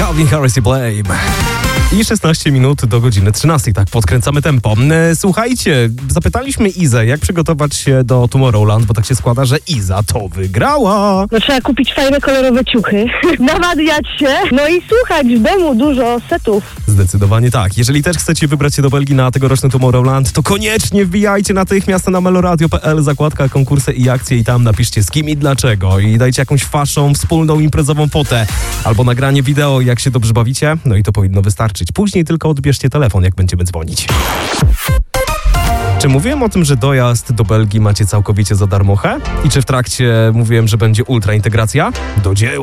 Calvin Harris i Blame. I 16 minut do godziny 13, tak podkręcamy tempo. Słuchajcie, zapytaliśmy Izę, jak przygotować się do Tomorrowland, bo tak się składa, że Iza to wygrała. No trzeba kupić fajne, kolorowe ciuchy, nawadniać się, no i słuchać w domu dużo setów. Zdecydowanie tak. Jeżeli też chcecie wybrać się do Belgii na tegoroczny Tomorrowland, to koniecznie wbijajcie natychmiast na meloradio.pl, zakładka konkursy i akcje i tam napiszcie z kim i dlaczego i dajcie jakąś waszą wspólną imprezową fotę albo nagranie wideo, jak się dobrze bawicie, no i to powinno wystarczyć. Później tylko odbierzcie telefon, jak będziemy dzwonić. Czy mówiłem o tym, że dojazd do Belgii macie całkowicie za darmochę? I czy w trakcie mówiłem, że będzie ultraintegracja? Do dzieła!